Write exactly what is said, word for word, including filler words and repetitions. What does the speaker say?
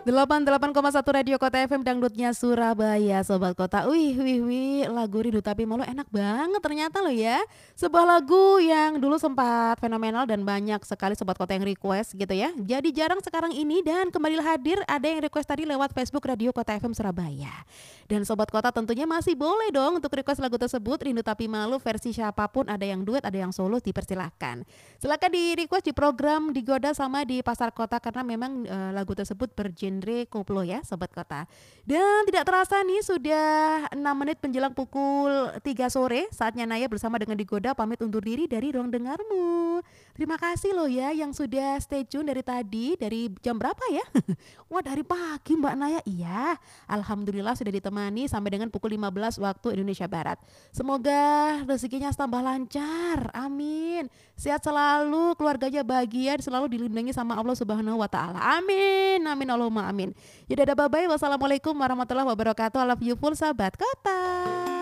delapan puluh delapan koma satu Radio Kota F M Dangdutnya Surabaya, Sobat Kota. Wih, wih, wih, lagu Rindu Tapi Malu enak banget ternyata loh ya. Sebuah lagu yang dulu sempat fenomenal dan banyak sekali Sobat Kota yang request gitu ya. Jadi jarang sekarang ini dan kembali hadir ada yang request tadi lewat Facebook Radio Kota F M Surabaya. Dan Sobat Kota tentunya masih boleh dong untuk request lagu tersebut, Rindu Tapi Malu versi siapapun, ada yang duet, ada yang solo, dipersilahkan. Silakan di request di program Digoda sama di Pasar Kota karena memang e, lagu tersebut bergenre koplo ya Sobat Kota. Dan tidak terasa nih sudah enam menit menjelang pukul tiga sore, saatnya Naya bersama dengan Digoda pamit undur diri dari Ruang Dengarmu. Terima kasih loh ya yang sudah stay tune dari tadi, dari jam berapa ya? Wah, dari pagi Mbak Naya. Iya, alhamdulillah sudah ditemani sampai dengan pukul lima belas waktu Indonesia Barat. Semoga rezekinya tambah lancar, amin. Sehat selalu, keluarganya bahagia, selalu dilindungi sama Allah Subhanahu wa taala. Amin. Amin Allahumma amin. Ya dadah, bye bye. Wassalamualaikum warahmatullahi wabarakatuh. I love you full Sahabat Kota.